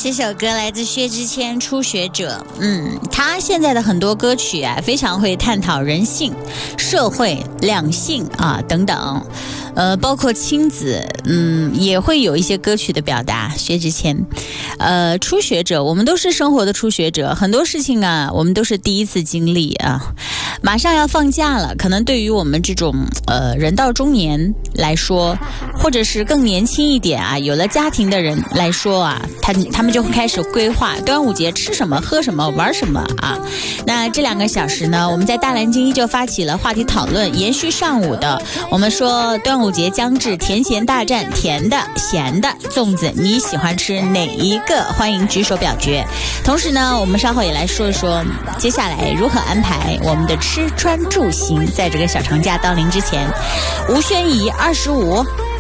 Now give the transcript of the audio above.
这首歌来自薛之谦《初学者》。他现在的很多歌曲啊，非常会探讨人性、社会、两性啊等等，包括亲子，也会有一些歌曲的表达。薛之谦，初学者，我们都是生活的初学者，很多事情啊，我们都是第一次经历啊。马上要放假了，可能对于我们这种人到中年来说，或者是更年轻一点啊，有了家庭的人来说啊，他们就会开始规划端午节吃什么、喝什么、玩什么啊。那这2个小时呢，我们在大蓝鲸依旧发起了话题讨论，延续上午的，我们说端午节将至，甜咸大战，甜的、咸的粽子，你喜欢吃哪一个？欢迎举手表决。同时呢，我们稍后也来说一说接下来如何安排我们的吃穿住行，在这个小长假到临之前。吴宣仪25